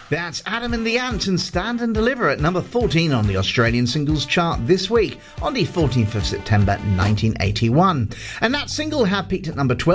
That's Adam and the Ant and Stand and Deliver at number 14 on the Australian singles chart this week on the 14th of September 1981. And that single had peaked at number 12